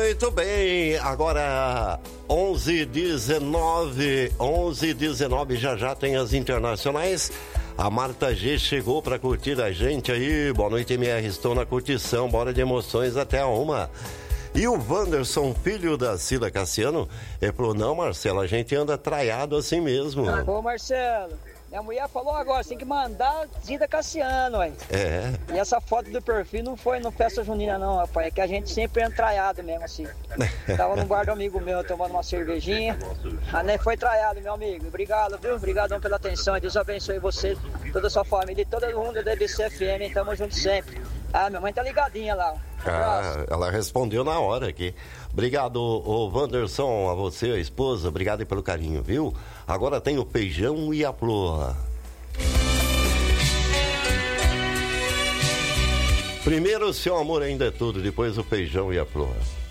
Muito bem, agora 11h19, já tem as internacionais. A Marta G chegou para curtir a gente aí. Boa noite, MR, estou na curtição, bora de emoções até a 1h. E o Wanderson, filho da Cida Cassiano, falou, não, Marcelo, a gente anda traiado assim mesmo. Ô, Marcelo, minha mulher falou agora, você tem que mandar Cida Cassiano, ué. É. E essa foto do perfil não foi no Festa Junina, não, rapaz. É que a gente sempre é traiado mesmo, assim. Tava no bar do amigo meu, tomando uma cervejinha. A nem foi traiado, meu amigo. Obrigado, viu? Obrigadão pela atenção. Deus abençoe você, toda a sua família e todo mundo da EBC-FM. Tamo junto sempre. Ah, minha mãe tá ligadinha lá. Ela respondeu na hora aqui. Obrigado, ô Wanderson, a você, a esposa. Obrigado aí pelo carinho, viu? Agora tem o feijão e a ploa. Primeiro, seu amor ainda é tudo, depois o feijão e a ploa.